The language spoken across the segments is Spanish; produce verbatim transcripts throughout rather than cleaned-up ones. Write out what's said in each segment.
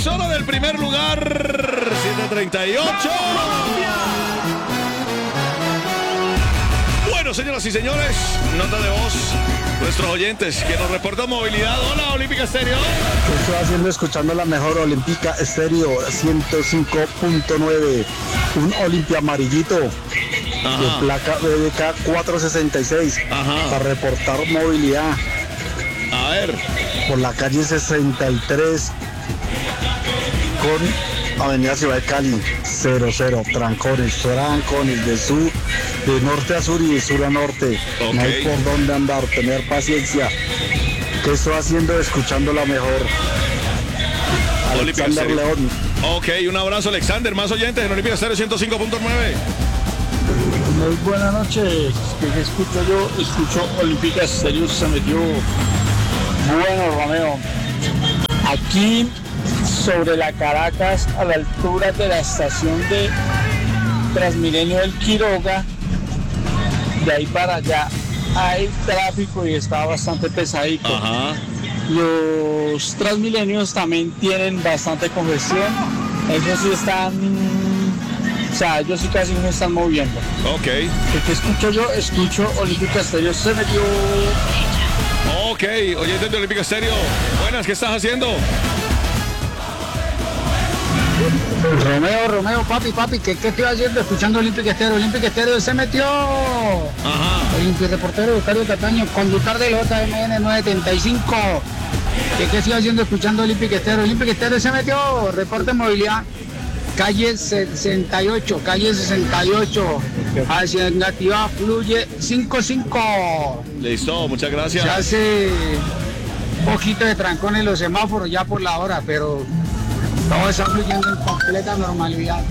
Zona del primer lugar, siete treinta y ocho. Bueno, señoras y señores, nota de voz, nuestros oyentes que nos reportan movilidad. Hola, Olímpica Estéreo. ¿Qué estoy haciendo? Escuchando la mejor Olímpica Estéreo ciento cinco punto nueve. Un Olimpia amarillito. Ajá. De placa B D K cuatrocientos sesenta y seis. Ajá. Para reportar movilidad. A ver. Por la calle sesenta y tres con Avenida Ciudad de Cali. Cero, cero. Trancones, trancones de sur, de norte a sur y de sur a norte. Okay. No hay por dónde andar, tener paciencia. ¿Qué estoy haciendo? Escuchando la mejor. Olímpica Alexander Estéreo. León. Ok, un abrazo, Alexander. Más oyentes en Olímpica Estéreo ciento cinco punto nueve. Muy buenas noches. ¿Qué escucho yo? Escucho Olímpica Estéreo, se metió. Bueno, Romeo. Aquí sobre la Caracas, a la altura de la estación de Transmilenio del Quiroga, de ahí para allá hay tráfico y está bastante pesadito. Ajá. Los Transmilenios también tienen bastante congestión. Ellos sí están, o sea, ellos sí casi no están moviendo. Ok. ¿Qué escucho yo? Escucho Olímpica Estéreo, se metió. Ok, oyentes de Olímpica Estéreo. Buenas, ¿qué estás haciendo? Romeo, Romeo, papi, papi, ¿qué, qué estoy haciendo? Escuchando Olímpica Estéreo, Olímpica Estéreo, se metió. Ajá. Olímpico reportero Octavio Cataño, conductor del J M N novecientos setenta y cinco. ¿Qué, qué estoy haciendo? Escuchando Olímpica Estéreo, Olímpica Estéreo, se metió. Reporte de movilidad, calle sesenta y ocho, calle sesenta y ocho. Hacia Negativa fluye cinco cinco. Listo, muchas gracias. Se hace un poquito de trancón en los semáforos ya por la hora, pero todo está fluyendo en completa normalidad.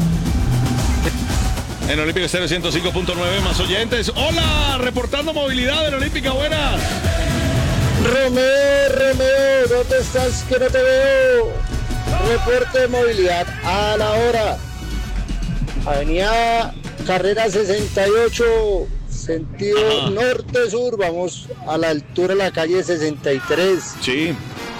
En Olímpica Estéreo ciento cinco punto nueve, más oyentes. Hola, reportando movilidad en Olímpica, buenas. Romeo, Romeo, ¿dónde estás? Que no te veo. Reporte de movilidad a la hora. Avenida Carrera sesenta y ocho, sentido Ajá. norte-sur. Vamos a la altura de la calle sesenta y tres. Sí.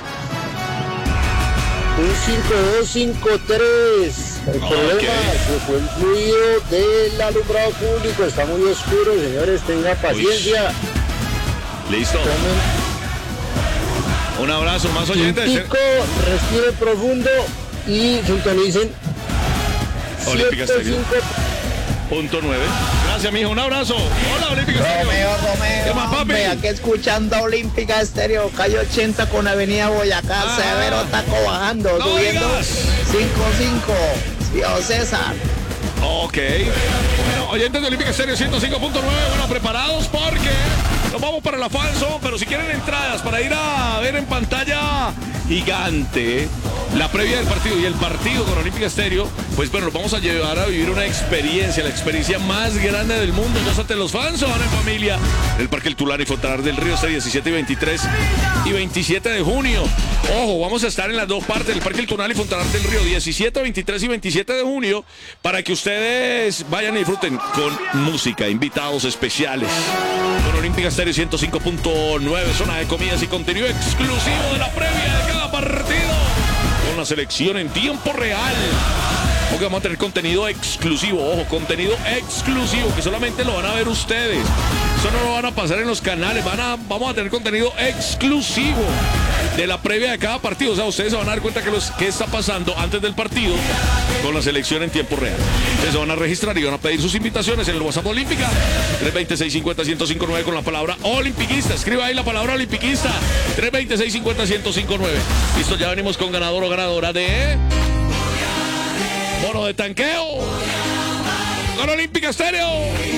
Un cinco dos cinco tres. El problema Ok. se fue el fluido del alumbrado público. Está muy oscuro, señores. Tenga paciencia. Listo. Tomen Un abrazo, más oyentes. Tintico, respiren profundo y sintonicen Olímpica Estéreo ciento cinco. punto nueve. Gracias, mijo. Un abrazo. Hola, Olímpica Estéreo. Romeo, Romeo, ¿Qué más, papi? hombre, aquí escuchando Olímpica Estéreo, calle ochenta con Avenida Boyacá, Ah. Severo Taco bajando, No subiendo digas. cinco cinco, Tío César. Ok. Bueno, oyentes de Olímpica Estéreo ciento cinco punto nueve, bueno, preparados porque nos vamos para la Falso, pero si quieren entradas para ir a ver en pantalla gigante la previa del partido y el partido con Olímpica Estéreo, pues bueno, nos vamos a llevar a vivir una experiencia, la experiencia más grande del mundo. Gózate los fans, van en familia, el Parque El Tulare y Fontanar del Río, este diecisiete y veintitrés y veintisiete de junio. Ojo, vamos a estar en las dos partes del Parque El Tunal y Fontanar del Río, diecisiete, veintitrés y veintisiete de junio, para que ustedes vayan y disfruten con música, invitados especiales. Con Olímpica Estéreo ciento cinco punto nueve, zona de comidas y contenido exclusivo de la previa de cada partido. Con la selección en tiempo real. Porque vamos a tener contenido exclusivo, ojo, contenido exclusivo que solamente lo van a ver ustedes. Eso no lo van a pasar en los canales, van a, vamos a tener contenido exclusivo de la previa de cada partido. O sea, ustedes se van a dar cuenta que los, qué está pasando antes del partido con la selección en tiempo real. Ustedes se van a registrar y van a pedir sus invitaciones en el WhatsApp Olímpica tres dos seis, seis cinco cero, uno cero cinco nueve con la palabra olimpiquista. Escriba ahí la palabra olimpiquista, tres dos seis, seis cinco cero, uno cero cinco nueve. Listo, ya venimos con ganador o ganadora de bono de tanqueo con Olímpica Estéreo.